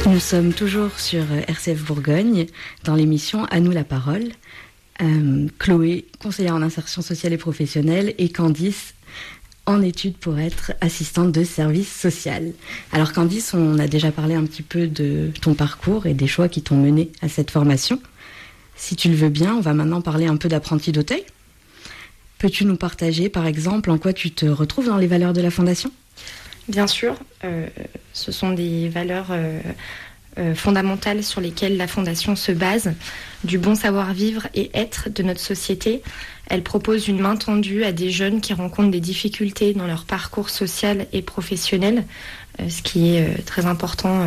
Nous sommes toujours sur RCF Bourgogne, dans l'émission À nous la parole. Chloé, conseillère en insertion sociale et professionnelle, et Candice, en études pour être assistante de service social. Alors Candice, on a déjà parlé un petit peu de ton parcours et des choix qui t'ont mené à cette formation. Si tu le veux bien, on va maintenant parler un peu d'apprenti d'Auteuil. Peux-tu nous partager, par exemple, en quoi tu te retrouves dans les valeurs de la Fondation ? Bien sûr, ce sont des valeurs fondamentales sur lesquelles la Fondation se base, du bon savoir-vivre et être de notre société. Elle propose une main tendue à des jeunes qui rencontrent des difficultés dans leur parcours social et professionnel, ce qui est très important.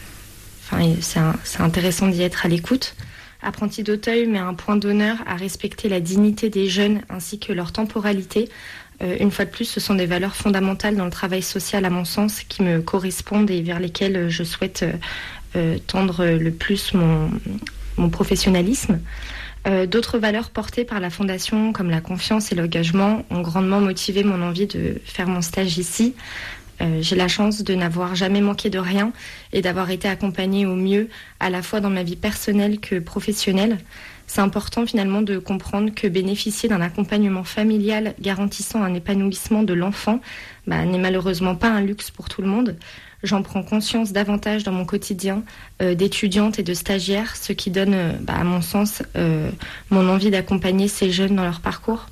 C'est intéressant d'y être à l'écoute. Apprenti d'Auteuil met un point d'honneur à respecter la dignité des jeunes ainsi que leur temporalité. Une fois de plus, ce sont des valeurs fondamentales dans le travail social, à mon sens, qui me correspondent et vers lesquelles je souhaite tendre le plus mon professionnalisme. D'autres valeurs portées par la Fondation, comme la confiance et l'engagement, ont grandement motivé mon envie de faire mon stage ici. J'ai la chance de n'avoir jamais manqué de rien et d'avoir été accompagnée au mieux, à la fois dans ma vie personnelle que professionnelle. C'est important finalement de comprendre que bénéficier d'un accompagnement familial garantissant un épanouissement de l'enfant n'est malheureusement pas un luxe pour tout le monde. J'en prends conscience davantage dans mon quotidien d'étudiante et de stagiaire, ce qui donne, à mon sens, mon envie d'accompagner ces jeunes dans leur parcours.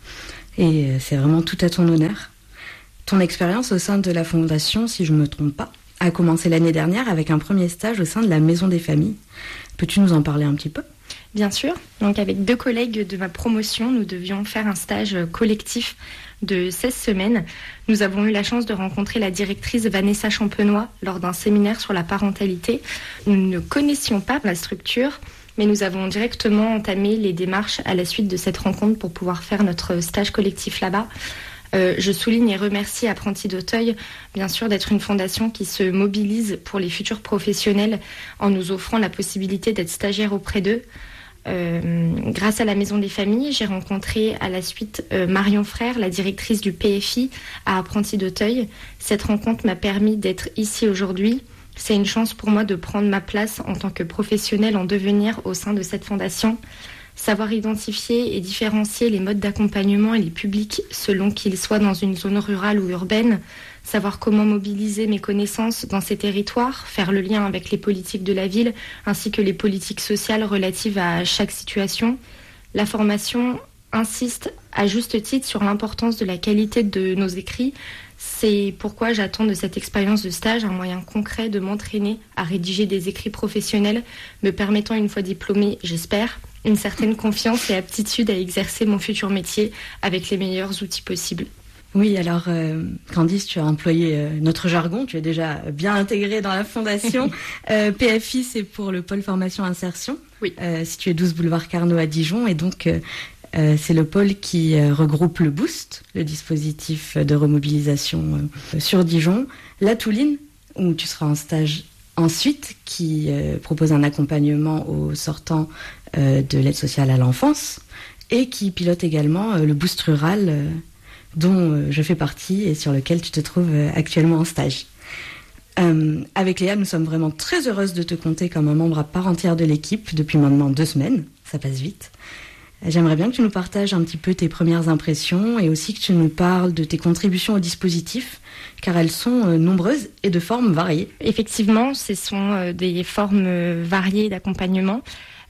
Et c'est vraiment tout à ton honneur. Ton expérience au sein de la Fondation, si je ne me trompe pas, a commencé l'année dernière avec un premier stage au sein de la Maison des Familles. Peux-tu nous en parler un petit peu ? Bien sûr. Donc avec 2 collègues de ma promotion, nous devions faire un stage collectif de 16 semaines. Nous avons eu la chance de rencontrer la directrice Vanessa Champenois lors d'un séminaire sur la parentalité. Nous ne connaissions pas la structure, mais nous avons directement entamé les démarches à la suite de cette rencontre pour pouvoir faire notre stage collectif là-bas. Je souligne et remercie Apprenti d'Auteuil, bien sûr, d'être une fondation qui se mobilise pour les futurs professionnels en nous offrant la possibilité d'être stagiaire auprès d'eux. Grâce à la Maison des Familles, j'ai rencontré à la suite Marion Frère, la directrice du PFI à Apprenti d'Auteuil. Cette rencontre m'a permis d'être ici aujourd'hui. C'est une chance pour moi de prendre ma place en tant que professionnelle en devenir au sein de cette fondation. Savoir identifier et différencier les modes d'accompagnement et les publics selon qu'ils soient dans une zone rurale ou urbaine, savoir comment mobiliser mes connaissances dans ces territoires, faire le lien avec les politiques de la ville ainsi que les politiques sociales relatives à chaque situation. La formation insiste à juste titre sur l'importance de la qualité de nos écrits. C'est pourquoi j'attends de cette expérience de stage un moyen concret de m'entraîner à rédiger des écrits professionnels, me permettant une fois diplômée, j'espère, une certaine confiance et aptitude à exercer mon futur métier avec les meilleurs outils possibles. Oui, alors Candice, tu as employé notre jargon, tu es déjà bien intégrée dans la Fondation. PFI, c'est pour le pôle formation insertion, oui. Situé 12 boulevard Carnot à Dijon, et donc c'est le pôle qui regroupe le Boost, le dispositif de remobilisation sur Dijon, la Touline, où tu seras en stage ensuite, qui propose un accompagnement aux sortants de l'aide sociale à l'enfance, et qui pilote également le Boost rural, dont je fais partie et sur lequel tu te trouves actuellement en stage. Avec Léa, nous sommes vraiment très heureuses de te compter comme un membre à part entière de l'équipe depuis maintenant 2 semaines, ça passe vite. J'aimerais bien que tu nous partages un petit peu tes premières impressions et aussi que tu nous parles de tes contributions au dispositif, car elles sont nombreuses et de formes variées. Effectivement, ce sont des formes variées d'accompagnement.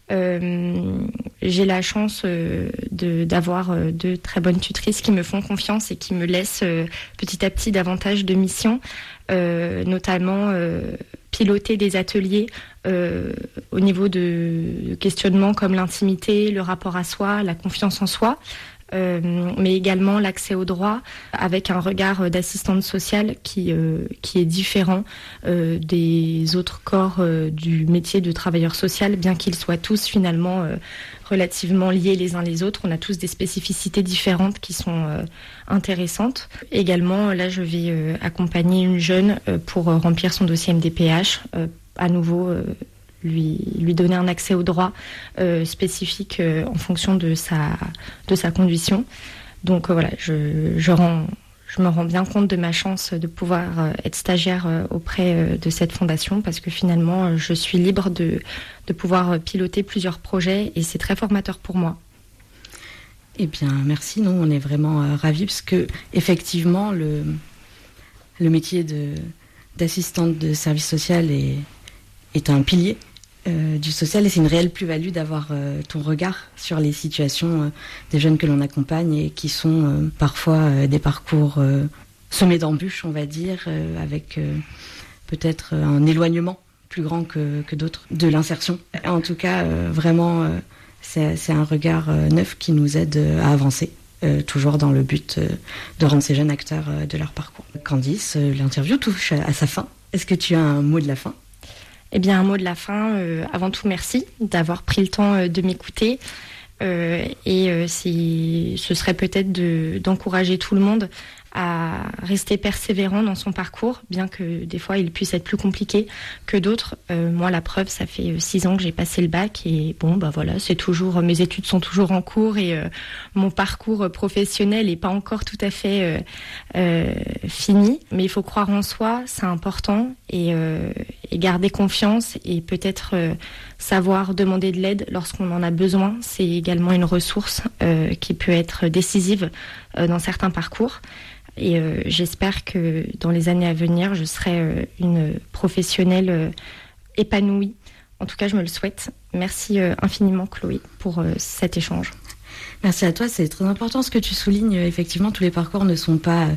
J'ai la chance d'avoir 2 très bonnes tutrices qui me font confiance et qui me laissent petit à petit davantage de missions, notamment piloter des ateliers au niveau de questionnements comme l'intimité, le rapport à soi, la confiance en soi, mais également l'accès au droit avec un regard d'assistante sociale qui est différent des autres corps du métier de travailleur social, bien qu'ils soient tous finalement relativement liés les uns les autres. On a tous des spécificités différentes qui sont intéressantes. Également, là, je vais accompagner une jeune pour remplir son dossier MDPH, à nouveau lui donner un accès au droit spécifique en fonction de sa condition. Donc voilà, je je me rends bien compte de ma chance de pouvoir être stagiaire auprès de cette fondation parce que finalement, je suis libre de pouvoir piloter plusieurs projets et c'est très formateur pour moi. Eh bien, merci. Nous, on est vraiment ravis parce que effectivement, le métier d'assistante de service social est un pilier du social et c'est une réelle plus-value d'avoir ton regard sur les situations des jeunes que l'on accompagne et qui sont parfois des parcours semés d'embûches, on va dire, avec peut-être un éloignement plus grand que d'autres de l'insertion. En tout cas, vraiment, c'est un regard neuf qui nous aide à avancer. Toujours dans le but de rendre ces jeunes acteurs de leur parcours. Candice, l'interview touche à sa fin. Est-ce que tu as un mot de la fin ? Eh bien, un mot de la fin. Avant tout, merci d'avoir pris le temps de m'écouter. Ce serait peut-être d'encourager tout le monde à rester persévérant dans son parcours, bien que des fois il puisse être plus compliqué que d'autres. Moi, la preuve, ça fait 6 ans que j'ai passé le bac et voilà, c'est toujours, mes études sont toujours en cours et mon parcours professionnel n'est pas encore tout à fait fini. Mais il faut croire en soi, c'est important et garder confiance et peut-être savoir demander de l'aide lorsqu'on en a besoin. C'est également une ressource qui peut être décisive dans certains parcours. Et j'espère que dans les années à venir, je serai une professionnelle épanouie. En tout cas, je me le souhaite. Merci infiniment, Chloé, pour cet échange. Merci à toi, c'est très important ce que tu soulignes. Effectivement, tous les parcours ne sont pas